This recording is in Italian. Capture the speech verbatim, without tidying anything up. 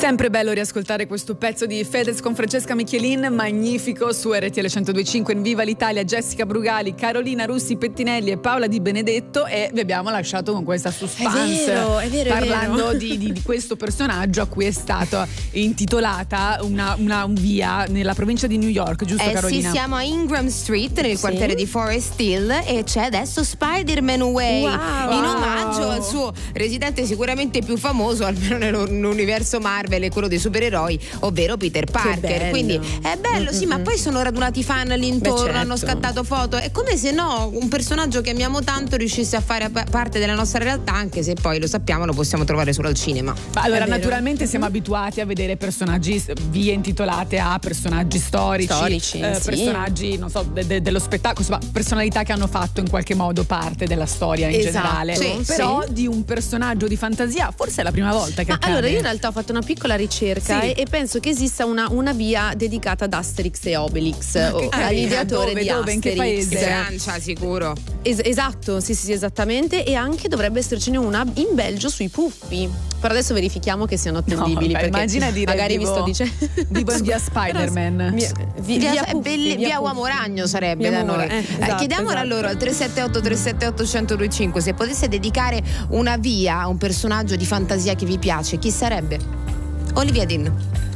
Sempre bello riascoltare questo pezzo di Fedez con Francesca Michelin, magnifico, su R T L centodue e cinque in Viva l'Italia. Jessica Brugali, Carolina Russi Pettinelli e Paola Di Benedetto, e vi abbiamo lasciato con questa suspense, è vero, è vero, parlando è vero. Di, di, di questo personaggio a cui è stata intitolata una, una un via nella provincia di New York, giusto eh Carolina? Sì, siamo a Ingram Street nel Sì. quartiere di Forest Hill e c'è adesso Spider-Man Way, Wow. in omaggio al suo residente sicuramente più famoso, almeno nell'universo Marvel, è quello dei supereroi, ovvero Peter Parker. bello. Quindi è bello, Mm-hmm. sì, ma poi sono radunati fan lì intorno, Beh, certo. hanno scattato foto. È come se no un personaggio che amiamo tanto riuscisse a fare pa- parte della nostra realtà, anche se poi lo sappiamo, lo possiamo trovare solo al cinema. Ma allora, È vero. naturalmente siamo abituati a vedere personaggi, vie intitolate a personaggi storici, Storici, eh, sì. personaggi, non so, de- de- dello spettacolo, insomma, personalità che hanno fatto in qualche modo parte della storia in Esatto, generale. sì, Però sì. di un personaggio di fantasia, forse è la prima volta che Ma accade. allora io in realtà ho fatto una piccola ricerca Sì. e, e penso che esista una, una via dedicata ad Asterix e Obelix, Ma che o carina. all'ideatore Dove, di dove, in che Asterix. paese? Francia sicuro. Es- esatto, sì, sì, sì, esattamente. E anche dovrebbe essercene una in Belgio sui puffi. Però adesso verifichiamo che siano No, attendibili. vabbè, perché immagina dire magari vivo, vi sto dicendo. vivo in via Spider-Man. Via, vi- Via, via è Puffi, belli- via Puffi. Uomo Ragno sarebbe Via da Uomo noi. Ragno, eh, Eh, esatto, chiediamolo esatto. a loro al tre sette otto tre sette otto uno zero due cinque se potesse dedicare una via a un personaggio di fantasia che vi piace, chi sarebbe? Olivia Dean.